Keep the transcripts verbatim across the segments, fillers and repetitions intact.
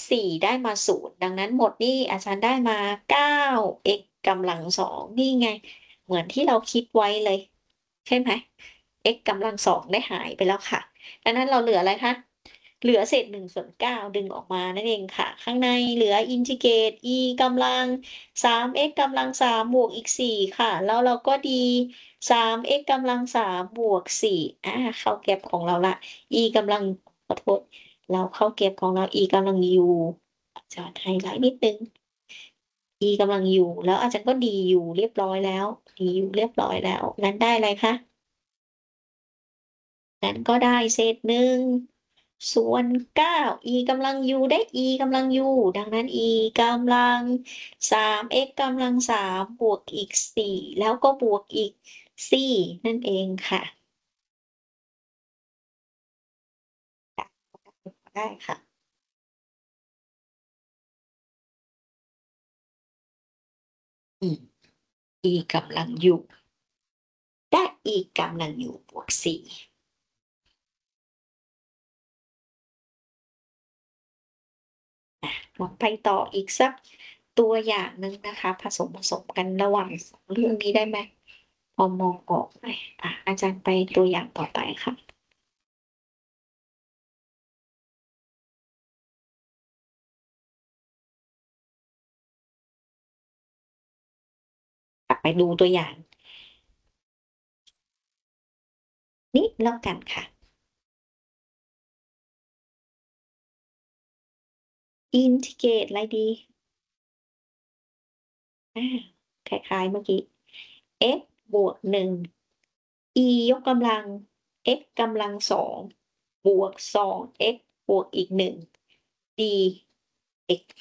สี่ได้มาศูนย์ดังนั้นหมดนี่อาจารย์ได้มาเก้า x กำลังสองนี่ไงเหมือนที่เราคิดไว้เลยใช่ไหม x กำลังสองได้หายไปแล้วค่ะดังนั้นเราเหลืออะไรคะเหลือเศษหนึ่งส่วนเก้าดึงออกมานั่นเองค่ะข้างในเหลืออินทิเกรต e กำลัง สาม x กำลังสามบวกอีกสี่ค่ะแล้วเราก็ดี สาม x กำลังสามบวกสี่อาเข้าแก็ปของเราแล้ว e กำลังขอโทษเราเข้าเก็บของเรา e กำลังอยู่อาจารย์ไฮไลต์นิดหนึ่ง e กำลังอยู่แล้วอาจารย์ก็ดีอยู่เรียบร้อยแล้วดีอยู่เรียบร้อยแล้วงั้นได้อะไรคะงั้นก็ได้เศษหนึ่งส่วนเก้า e กำลังอยู่ได้ e กำลังอยู่ดังนั้น e กำลัง สาม x กำลังสามบวกอีกสี่แล้วก็บวกอีกสี่นั่นเองค่ะได้ค่ะอืม e กำลังอยู่ได้ e กำลังอยู่บวกสี่อะลองไปต่ออีกสักตัวอย่างหนึ่งนะคะผสมๆกันระหว่างสองเรื่องนี้ได้ไหมพอมองออกไหมอะอาจารย์ไปตัวอย่างต่อไปค่ะกลับไปดูตัวอย่างนิดแล้วกันค่ะอินทิเกรตอะไรดีอาคล้ายๆเมื่อกี้ x บวกหนึ่ง e ยกกำลัง x กำลังสองบวกสอง x บวกอีกหนึ่ง dx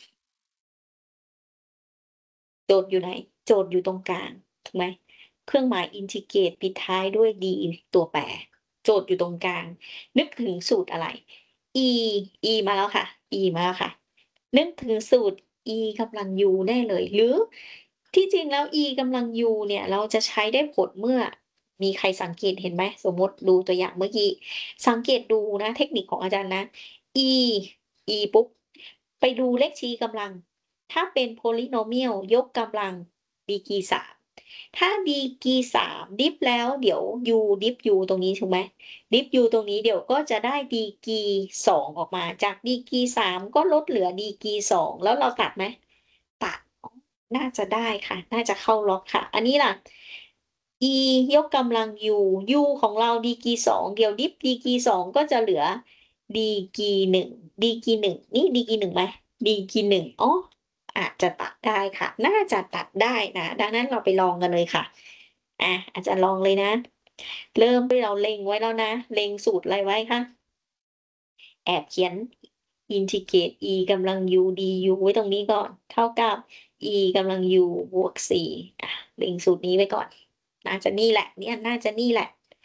โจทย์อยู่ไหนโจทย์อยู่ตรงกลางถูกไหมเครื่องหมายอินทิเกรตปิดท้ายด้วย d ตัวแปรโจทย์อยู่ตรงกลางนึกถึงสูตรอะไร e e มาแล้วค่ะ e มาแล้วค่ะนึกถึงสูตร e กำลัง u แน่เลยหรือที่จริงแล้ว e กำลัง u เนี่ยเราจะใช้ได้ผลเมื่อมีใครสังเกตเห็นไหมสมมุติดูตัวอย่างเมื่อกี้สังเกตดูนะเทคนิคของอาจารย์นะ e e ปุ๊บไปดูเลขชี้กำลัง ถ้าเป็น polynomial ยกกำลังดีกรีสามถ้าดีกรีสามดิฟแล้วเดี๋ยว u ดิฟ u ตรงนี้ถูกไหมดิฟ u ตรงนี้เดี๋ยวก็จะได้ดีกรีสองออกมาจากดีกรีสามก็ลดเหลือดีกรีสองแล้วเราตัดไหมตัดอ๋อน่าจะได้ค่ะน่าจะเข้าล็อกค่ะอันนี้ล่ะ e ยกกำลัง u u ของเราดีกรีสองเดี๋ยวดิฟดีกรีสองก็จะเหลือดีกรีหนึ่งดีกรีหนึ่งนี่ดีกรีหนึ่งไหมดีกรีหนึ่งอ๋อ อาจจะตัดได้ค่ะ น่าจะตัดได้นะ ดังนั้นเราไปลองกันเลยค่ะอาอาจารย์ลองเลยนะ เริ่มที่เราเล็งไว้แล้วนะ เล็งสูตรอะไรไว้คะแอบเขียนอินทิเกรต e กำลัง u du ไว้ตรงนี้ก่อน เท่ากับ e กำลัง u บวกสี่อาเล็งสูตรนี้ไว้ก่อน น่าจะนี่แหละเนี่ยน่าจะนี่แหละ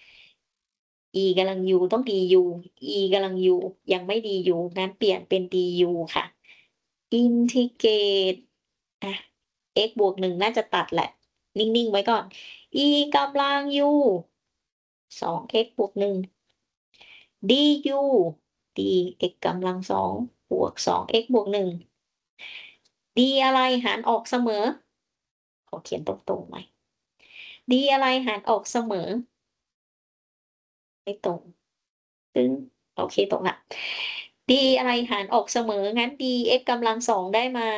e กำลัง u ต้อง du e กำลัง u ยังไม่ du งั้นเปลี่ยนเป็น du ค่ะอินทิเกรตอะ x บวกหนึ่งน่าจะตัดแหละ นิ่งๆไว้ก่อน e กำลัง u สอง x บวกหนึ่ง du dx กำลังสองบวกสอง x บวกหนึ่ง d อะไรหารออกเสมอขอเขียนตรงๆหน่อย d อะไรหารออกเสมอไม่ตรงตึ๊งโอเคตรงแล้ว d อะไรหารออกเสมองั้น dx กำลังสองได้มา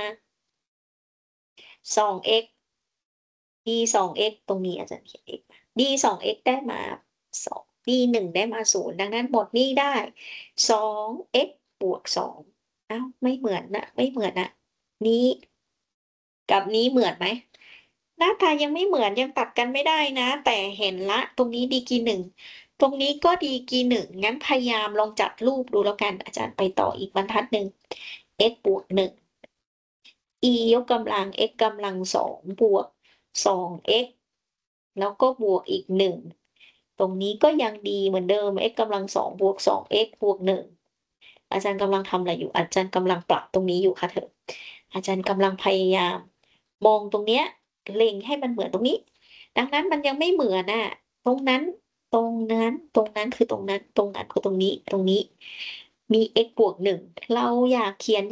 สอง x d สอง x ตรงนี้อาจารย์เขียน x มา d สอง x ได้มาสอง d หนึ่งได้มาศูนย์ดังนั้นหมดหนี้ได้สอง x บวกสองอ้าวไม่เหมือนน่ะไม่เหมือนน่ะนี้กับนี้เหมือนไหมหน้าตายังไม่เหมือนยังตัดกันไม่ได้นะแต่เห็นแล้วตรงนี้ดีกรีหนึ่งตรงนี้ก็ดีกรีหนึ่งงั้นพยายามลองจัดรูปดูแล้วกันอาจารย์ไปต่ออีกบรรทัดหนึ่ง x บวกหนึ่ง e ยกกำลัง x กำลังสองบวกสอง x แล้วก็บวกอีกหนึ่งตรงนี้ก็ยังดีเหมือนเดิม x กำลังสองบวกสอง x บวกหนึ่งอาจารย์กำลังทำอะไรอยู่อาจารย์กำลังปรับตรงนี้อยู่ค่ะเธออาจารย์กำลังพยายามมองตรงเนี้ยเล็งให้มันเหมือนตรงนี้ดังนั้นมันยังไม่เหมือนน่ะตรงนั้นตรงนั้นตรงนั้นคือตรงนั้นตรงนั้นคือตรงนี้ตรงนี้มี x บวกหนึ่งเราอยากเขียน